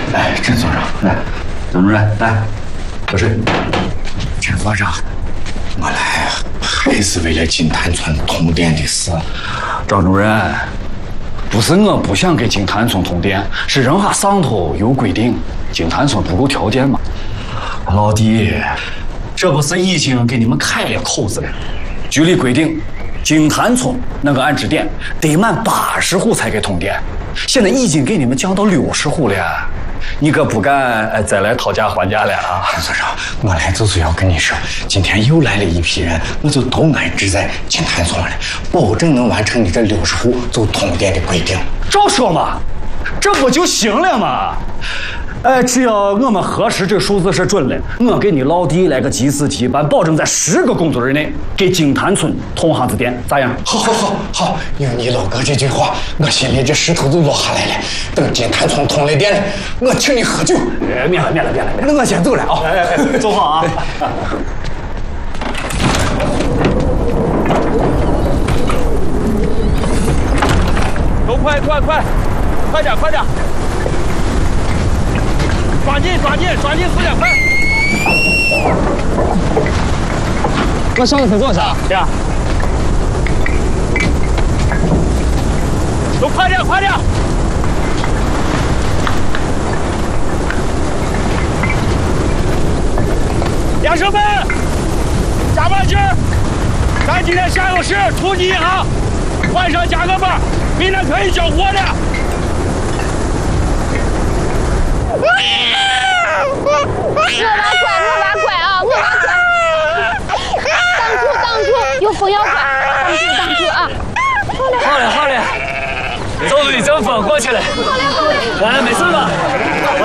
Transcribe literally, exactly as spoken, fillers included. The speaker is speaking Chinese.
哎，陈所长，来，张主任，来，喝水。陈所长，我来还是为了金坛村通电的事。 张主任，不是我不想给金坛村通电，是人家上头有规定，金坛村不够条件嘛。老弟，这不是已经给你们开了口子了？局里规定，金坛村那个安置点得满八十户才给通电，现在已经给你们降到六十户了，你可不敢再来讨价还价了啊！ 陈所长，我来就是要跟你说，今天又来了一批人，我就都安置在金坛村了，保证能完成你这六十户走通电的规定。 照说嘛，这不就行了吗？哎，只要我们核实这数字是准的，我给你老弟来个集资提办，保证在十个工作日内给金坛村通上子电，咋样？ 好，好，好，好！有你老哥这句话，我心里这石头就落下来了。等金坛村通了电了，我请你喝酒。 哎，免了，免了，免了， 那我先走了啊！ 哎哎哎，走好啊！ 都快快快，快点快点！抓紧抓紧抓紧时间快！ 我上次多少？ 呀，都快点快点！练手们，加把劲儿！咱今天下午是突击啊，晚上加个班，明天可以交活的。 我把拐，我把拐啊，我把拐！挡住，挡住，有风要拐，挡住，挡住啊！ 好嘞，好嘞，走一阵风过去了。 好嘞，好嘞。 哎，没事吧？